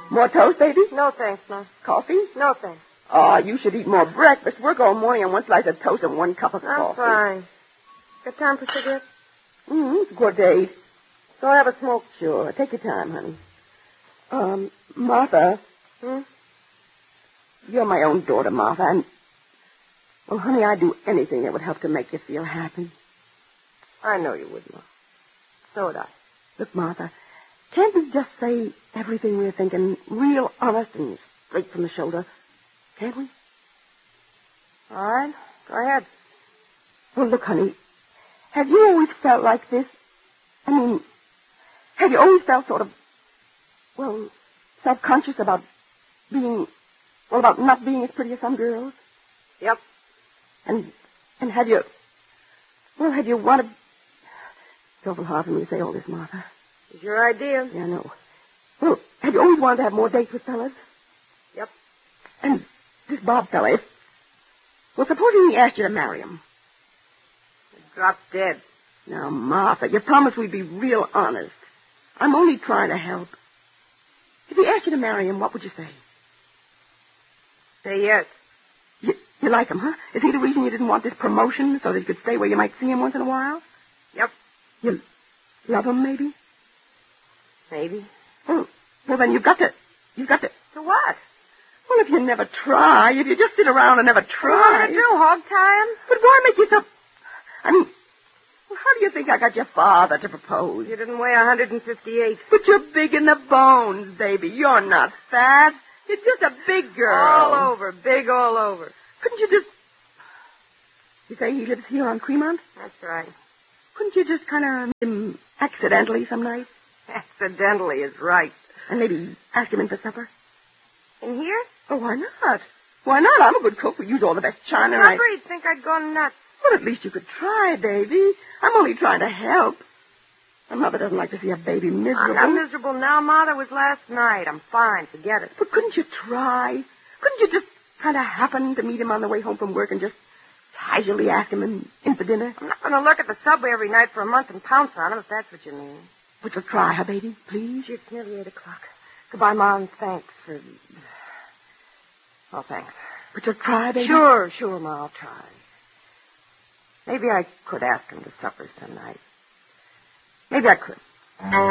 More toast, baby? No, thanks, Ma. Coffee? No, thanks. Oh, you should eat more breakfast. Work all morning on one slice of toast and 1 cup of coffee. I'm fine. Got time for cigarettes? It's a good day. So I'll have a smoke. Sure. Take your time, honey. Martha. You're my own daughter, Martha, and... Well, honey, I'd do anything that would help to make you feel happy. I know you would, Ma. So would I. Look, Martha, can't we just say everything we're thinking real honest and straight from the shoulder? Can't we? All right. Go ahead. Well, look, honey, have you always felt like this? I mean, have you always felt sort of, well, self-conscious about being, well, about not being as pretty as some girls? Yep. And have you, well, have you wanted... It's awful hard for me to say all this, Martha. It's your idea. Yeah, I know. Well, have you always wanted to have more dates with fellas? Yep. And this Bob fella, well, supposing he asked you to marry him. Drop dead. Now, Martha, you promised we'd be real honest. I'm only trying to help. If he asked you to marry him, what would you say? Say yes. You like him, huh? Is he the reason you didn't want this promotion so that you could stay where you might see him once in a while? Yep. You love him, maybe? Maybe. Well, then you've got to... To what? Well, if you never try, if you just sit around and never try... What are you going to do, hog tie him? But why make yourself... I mean, well, how do you think I got your father to propose? You didn't weigh 158. But you're big in the bones, baby. You're not fat. You're just a big girl. All over. Big all over. Couldn't you just... You say he lives here on Cremont? That's right. Couldn't you just kind of meet him accidentally some night? Accidentally is right. And maybe ask him in for supper? In here? Oh, why not? Why not? I'm a good cook. We use all the best china. Supper, he'd think I'd go nuts. Well, at least you could try, baby. I'm only trying to help. My mother doesn't like to see a baby miserable. I'm not miserable now, Ma. That was last night. I'm fine. Forget it. But couldn't you try? Couldn't you just kind of happen to meet him on the way home from work and just casually ask him in for dinner? I'm not going to lurk at the subway every night for a month and pounce on him, if that's what you mean. But you'll try, huh, baby? Please? It's nearly 8 o'clock. Goodbye, Ma, and thanks for... Oh, thanks. But you'll try, baby? Sure, Ma, I'll try. Maybe I could ask him to supper some night. Maybe I could.